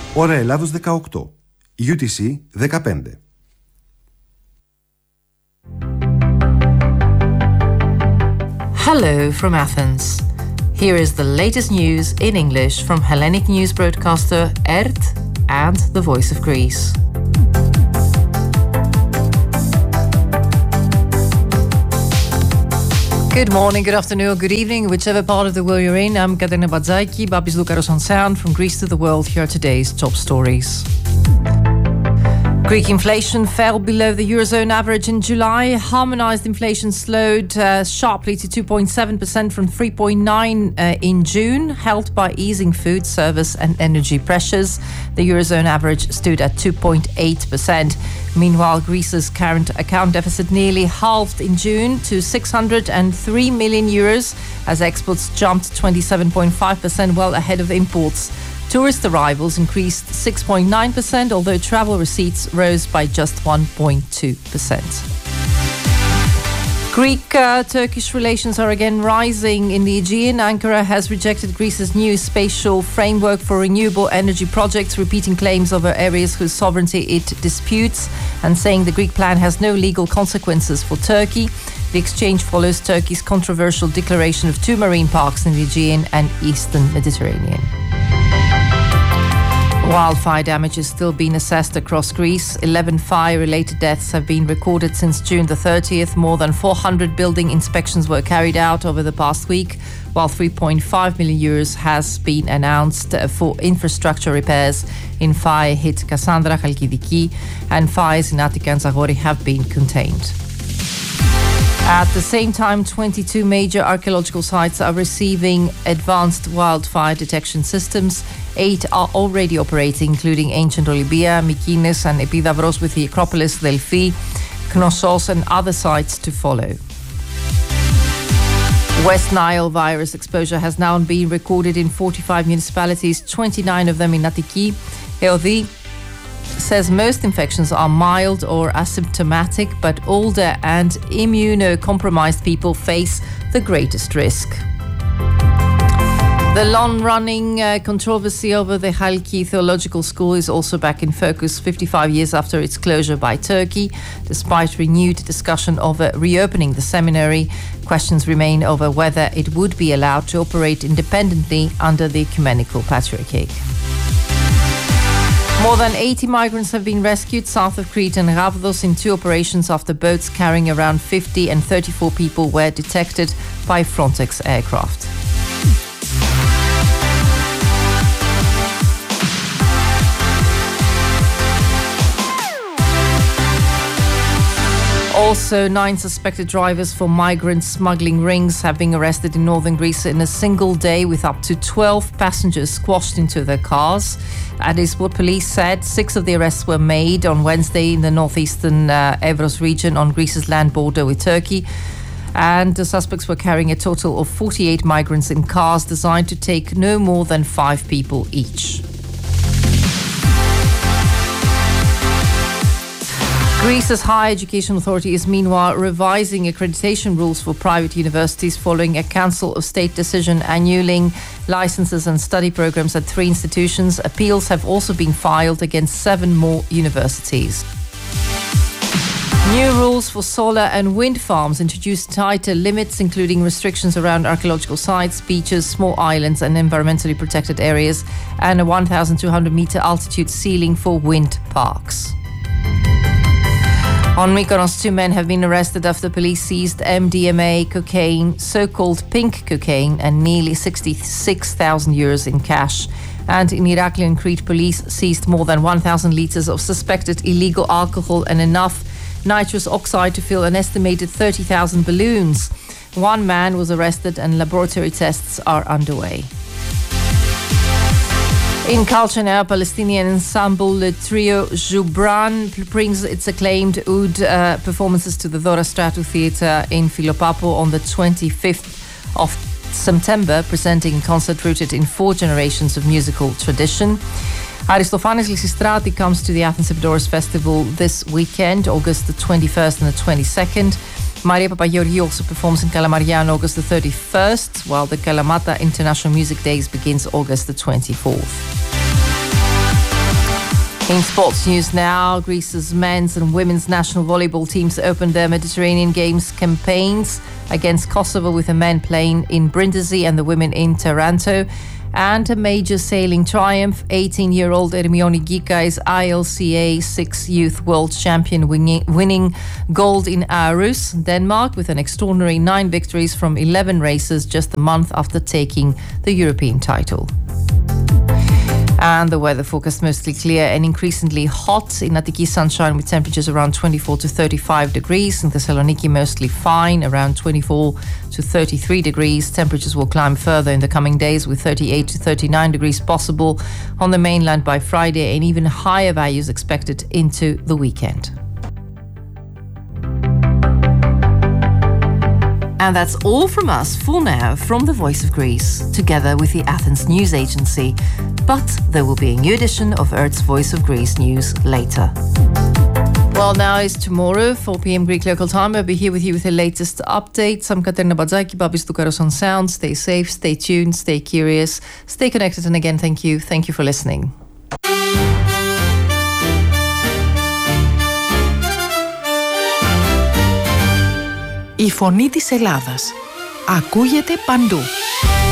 Ώρα Ελλάδος 18. UTC 15. Hello from Athens. Here is the latest news in English from Hellenic news broadcaster ERT and the Voice of Greece. Good morning, good afternoon, good evening, whichever part of the world you're in. I'm Katerina Badzaki, Babis Loukaros on sound. From Greece to the world, here are today's top stories. Greek inflation fell below the Eurozone average in July. Harmonized inflation slowed sharply to 2.7% from 3.9% in June, helped by easing food, service and energy pressures. The Eurozone average stood at 2.8%. Meanwhile, Greece's current account deficit nearly halved in June to 603 million euros as exports jumped 27.5%, well ahead of imports. Tourist arrivals increased 6.9%, although travel receipts rose by just 1.2%. Greek-Turkish relations are again rising in the Aegean. Ankara has rejected Greece's new spatial framework for renewable energy projects, repeating claims over areas whose sovereignty it disputes and saying the Greek plan has no legal consequences for Turkey. The exchange follows Turkey's controversial declaration of 2 marine parks in the Aegean and Eastern Mediterranean. Wildfire damage is still being assessed across Greece. 11 fire-related deaths have been recorded since June the 30th. More than 400 building inspections were carried out over the past week, while 3.5 million euros has been announced for infrastructure repairs in fire-hit Cassandra, Chalkidiki, and fires in Attica and Zagori have been contained. At the same time, 22 major archaeological sites are receiving advanced wildfire detection systems. 8 are already operating, including ancient Olympia, Mykinis and Epidavros, with the Acropolis, Delphi, Knossos and other sites to follow. West Nile virus exposure has now been recorded in 45 municipalities, 29 of them in Attiki. EOD says most infections are mild or asymptomatic, but older and immunocompromised people face the greatest risk. The long-running controversy over the Halki Theological School is also back in focus 55 years after its closure by Turkey. Despite renewed discussion over reopening the seminary, questions remain over whether it would be allowed to operate independently under the Ecumenical Patriarchate. More than 80 migrants have been rescued south of Crete and Rhavdos in 2 operations after boats carrying around 50 and 34 people were detected by Frontex aircraft. Also, 9 suspected drivers for migrant smuggling rings have been arrested in northern Greece in a single day, with up to 12 passengers squashed into their cars. That is what police said. 6 of the arrests were made on Wednesday in the northeastern Evros region on Greece's land border with Turkey. And the suspects were carrying a total of 48 migrants in cars designed to take no more than 5 people each. Greece's Higher Education Authority is meanwhile revising accreditation rules for private universities following a Council of State decision annulling licenses and study programs at 3 institutions. Appeals have also been filed against 7 more universities. New rules for solar and wind farms introduce tighter limits, including restrictions around archaeological sites, beaches, small islands and environmentally protected areas, and a 1,200-meter altitude ceiling for wind parks. On Mykonos, 2 men have been arrested after police seized MDMA, cocaine, so-called pink cocaine, and nearly 66,000 euros in cash. And in Heraklion and Crete, police seized more than 1,000 litres of suspected illegal alcohol and enough nitrous oxide to fill an estimated 30,000 balloons. 1 man was arrested and laboratory tests are underway. In culture now, Palestinian ensemble Le Trio Joubran brings its acclaimed oud performances to the Dora Stratou Theatre in Philopapo on the 25th of September, presenting a concert rooted in 4 generations of musical tradition. Aristofanis Lysistrati comes to the Athens Epidaurus Festival this weekend, August the 21st and the 22nd. Maria Papageorgiou also performs in Kalamaria on August the 31st, while the Kalamata International Music Days begins August the 24th. In sports news now, Greece's men's and women's national volleyball teams opened their Mediterranean Games campaigns against Kosovo, with the men playing in Brindisi and the women in Taranto. And a major sailing triumph, 18-year-old Ermioni Gika is ILCA 6 Youth World Champion, winning gold in Aarhus, Denmark, with an extraordinary 9 victories from 11 races just a month after taking the European title. And the weather forecast mostly clear and increasingly hot. In Attiki, sunshine with temperatures around 24 to 35 degrees. In Thessaloniki, mostly fine, around 24 to 33 degrees. Temperatures will climb further in the coming days, with 38 to 39 degrees possible on the mainland by Friday, and even higher values expected into the weekend. And that's all from us for now, from the Voice of Greece, together with the Athens News Agency. But there will be a new edition of Earth's Voice of Greece news later. Well, now is tomorrow, 4 p.m. Greek local time. I'll be here with you with the latest updates. I'm Katerina Badzaki, Babis Doukaros on Sound. Stay safe, stay tuned, stay curious, stay connected. And again, thank you. Thank you for listening. Η φωνή της Ελλάδας ακούγεται παντού.